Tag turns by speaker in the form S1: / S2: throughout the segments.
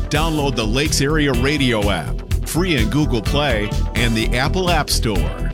S1: Download the Lakes Area Radio app, free in Google Play and the Apple App Store.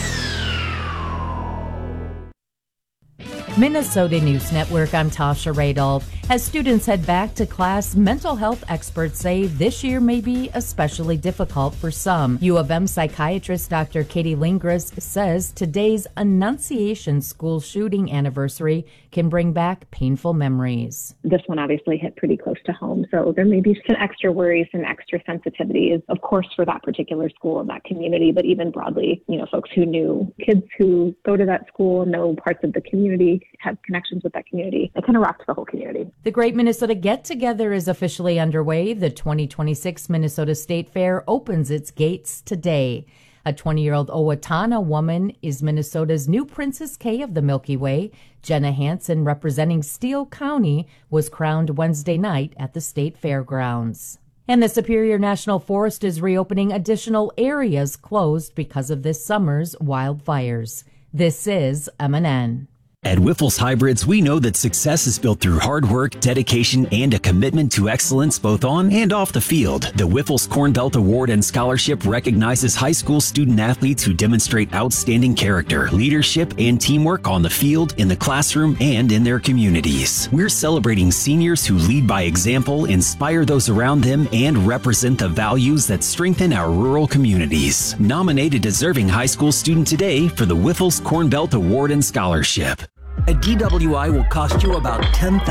S2: Minnesota News Network, I'm Tasha Radolph. As students head back to class, mental health experts say this year may be especially difficult for some. U of M psychiatrist Dr. Katie Lingris says today's Annunciation School shooting anniversary can bring back painful memories.
S3: This one obviously hit pretty close to home, so there may be some extra worries, some extra sensitivities, of course, for that particular school and that community, but even broadly, folks who knew kids who go to that school, know parts of the community, have connections with that community. It kind of rocked the whole community.
S2: The Great Minnesota Get-Together is officially underway. The 2026 Minnesota State Fair opens its gates today. A 20-year-old Owatonna woman is Minnesota's new Princess K of the Milky Way. Jenna Hansen, representing Steele County, was crowned Wednesday night at the state fairgrounds. And the Superior National Forest is reopening additional areas closed because of this summer's wildfires. This is MNN.
S4: At Wyffels Hybrids, we know that success is built through hard work, dedication, and a commitment to excellence both on and off the field. The Wyffels Corn Belt Award and Scholarship recognizes high school student athletes who demonstrate outstanding character, leadership, and teamwork on the field, in the classroom, and in their communities. We're celebrating seniors who lead by example, inspire those around them, and represent the values that strengthen our rural communities. Nominate a deserving high school student today for the Wyffels Corn Belt Award and Scholarship.
S5: A DWI will cost you about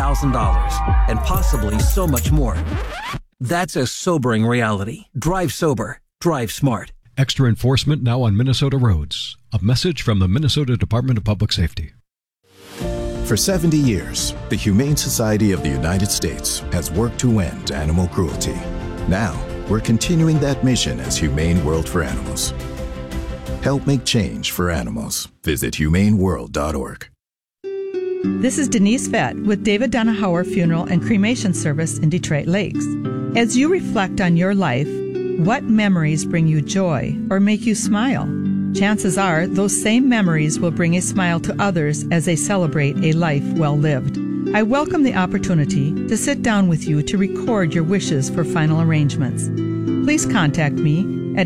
S5: $10,000 and possibly so much more. That's a sobering reality. Drive sober. Drive smart.
S6: Extra enforcement now on Minnesota roads. A message from the Minnesota Department of Public Safety.
S7: For 70 years, the Humane Society of the United States has worked to end animal cruelty. Now, we're continuing that mission as Humane World for Animals. Help make change for animals. Visit humaneworld.org.
S8: This is Denise Fett with David Donahauer Funeral and Cremation Service in Detroit Lakes. As you reflect on your life, what memories bring you joy or make you smile? Chances are those same memories will bring a smile to others as they celebrate a life well lived. I welcome the opportunity to sit down with you to record your wishes for final arrangements. Please contact me at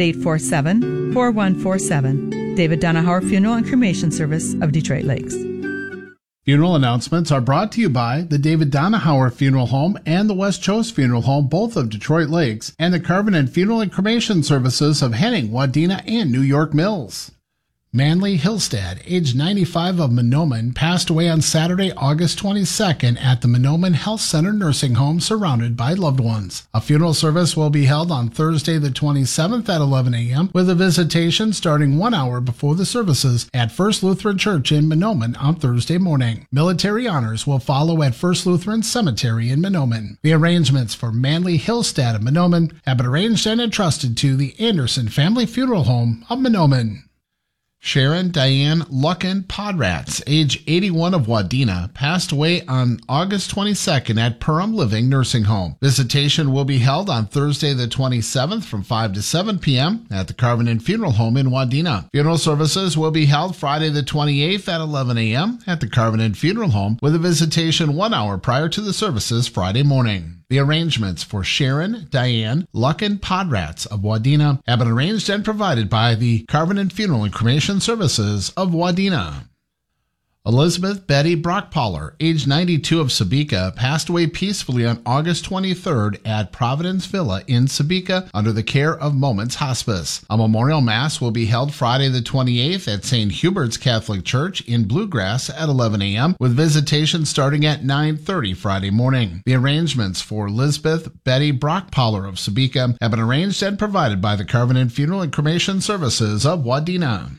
S8: 847-4147. David Donahauer Funeral and Cremation Service of Detroit Lakes.
S9: Funeral announcements are brought to you by the David Donahauer Funeral Home and the West Chose Funeral Home, both of Detroit Lakes, and the Carvin Funeral and Cremation Services of Henning, Wadena, and New York Mills. Manly Hillstad, age 95 of Mahnomen, passed away on Saturday, August 22nd at the Mahnomen Health Center Nursing Home, surrounded by loved ones. A funeral service will be held on Thursday the 27th at 11 a.m. with a visitation starting 1 hour before the services at First Lutheran Church in Mahnomen on Thursday morning. Military honors will follow at First Lutheran Cemetery in Mahnomen. The arrangements for Manly Hillstad of Mahnomen have been arranged and entrusted to the Anderson Family Funeral Home of Mahnomen. Sharon Diane Lucken Podrats, age 81 of Wadena, passed away on August 22nd at Perham Living Nursing Home. Visitation will be held on Thursday the 27th from 5 to 7 p.m. at the Carvin Funeral Home in Wadena. Funeral services will be held Friday the 28th at 11 a.m. at the Carvin Funeral Home with a visitation 1 hour prior to the services Friday morning. The arrangements for Sharon Diane Lucken Podrats of Wadena have been arranged and provided by the Carvin Funeral and Cremation Services of Wadena. Elizabeth Betty Brockpaller, age 92 of Sebeka, passed away peacefully on August 23rd at Providence Villa in Sebeka under the care of Moments Hospice. A memorial mass will be held Friday the 28th at St. Hubert's Catholic Church in Bluegrass at 11 a.m. with visitation starting at 9:30 Friday morning. The arrangements for Elizabeth Betty Brockpaller of Sebeka have been arranged and provided by the Carvin Funeral and Cremation Services of Wadena.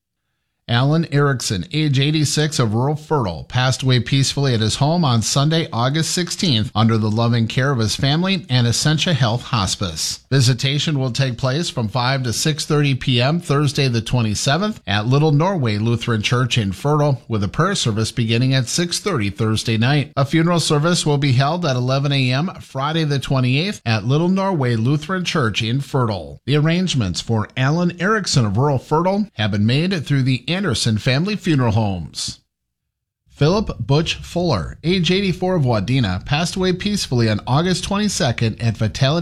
S9: Alan Erickson, age 86 of rural Fertile, passed away peacefully at his home on Sunday, August 16th under the loving care of his family and Essentia Health Hospice. Visitation will take place from 5 to 6:30 p.m. Thursday the 27th at Little Norway Lutheran Church in Fertile with a prayer service beginning at 6:30 Thursday night. A funeral service will be held at 11 a.m. Friday the 28th at Little Norway Lutheran Church in Fertile. The arrangements for Alan Erickson of rural Fertile have been made through the Anderson Family Funeral Homes. Philip Butch Fuller, age 84 of Wadena, passed away peacefully on August 22nd at Vitality